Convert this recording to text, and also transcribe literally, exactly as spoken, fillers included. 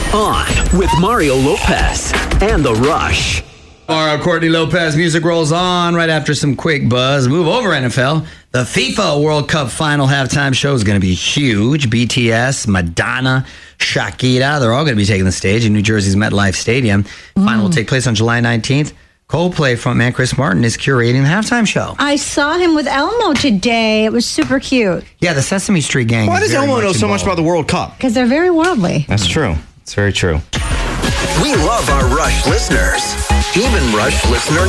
On with Mario Lopez and The Rush. Our Courtney Lopez music rolls on right after some quick buzz. Move over, N F L. The FIFA World Cup final halftime show is going to be huge. B T S, Madonna, Shakira, they're all going to be taking the stage in New Jersey's MetLife Stadium. Mm. Final will take place on July nineteenth. Coldplay frontman Chris Martin is curating the halftime show. I saw him with Elmo today. It was super cute. Yeah, the Sesame Street gang. Why does Elmo know so involved. much about the World Cup? Because they're very worldly. That's true. It's very true. We love our Rush listeners. Even Rush listener